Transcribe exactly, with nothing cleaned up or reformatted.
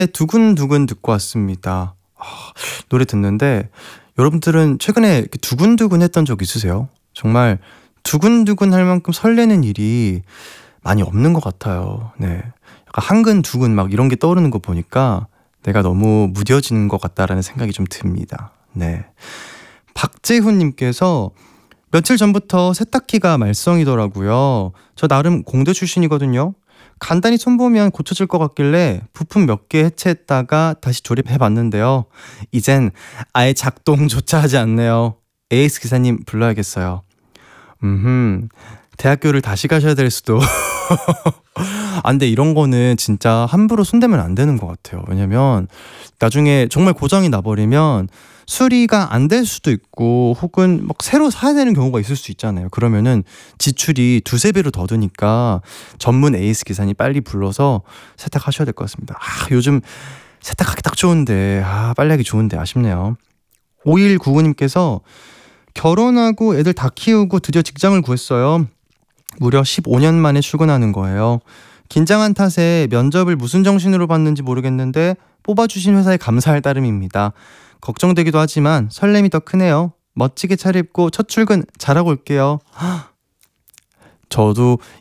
두근두근 듣고 왔습니다. 아, 노래 듣는데 여러분들은 최근에 이렇게 두근두근 했던 적 있으세요? 정말 두근두근 할 만큼 설레는 일이 많이 없는 것 같아요. 네. 약간 한근 두근 막 이런 게 떠오르는 거 보니까 내가 너무 무뎌지는 것 같다라는 생각이 좀 듭니다. 네. 박재훈님께서 며칠 전부터 세탁기가 말썽이더라고요. 저 나름 공대 출신이거든요. 간단히 손보면 고쳐질 것 같길래 부품 몇 개 해체했다가 다시 조립해 봤는데요. 이젠 아예 작동조차 하지 않네요. 에이스 기사님 불러야겠어요. 음흠. 대학교를 다시 가셔야 될 수도. 아, 근데 이런 거는 진짜 함부로 손대면 안 되는 것 같아요. 왜냐면 나중에 정말 고장이 나버리면 수리가 안 될 수도 있고 혹은 막 새로 사야 되는 경우가 있을 수 있잖아요. 그러면은 지출이 두세 배로 더 드니까 전문 에이스 기사님 빨리 불러서 세탁하셔야 될 것 같습니다. 아, 요즘 세탁하기 딱 좋은데 아, 빨리 하기 좋은데 아쉽네요. 오일구구님께서 결혼하고 애들 다 키우고 드디어 직장을 구했어요. 무려 십오 년 만에 출근하는 거예요. 긴장한 탓에 면접을 무슨 정신으로 봤는지 모르겠는데 뽑아주신 회사에 감사할 따름입니다. 걱정되기도 하지만 설렘이 더 크네요. 멋지게 차려입고 첫 출근 잘하고 올게요. 저도